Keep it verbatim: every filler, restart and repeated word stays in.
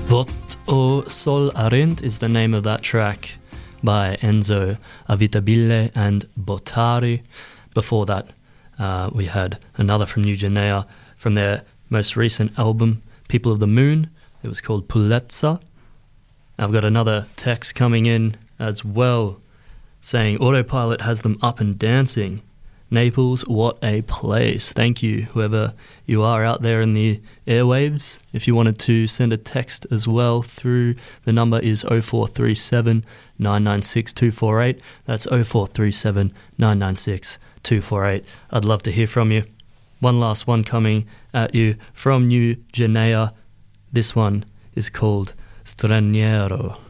Vot o Sol Arint is the name of that track by Enzo Avitabile and Botari. Before that, uh, we had another from New Guinea from their most recent album, People of the Moon. It was called Pulezza. I've got another text coming in as well saying Autopilot has them up and dancing. Naples, what a place. Thank you, whoever you are out there in the airwaves. If you wanted to send a text as well through, the number is oh four three seven, nine nine six, two four eight. That's oh four three seven, nine nine six, two four eight. I'd love to hear from you. One last one coming at you from New Guinea. This one is called Straniero.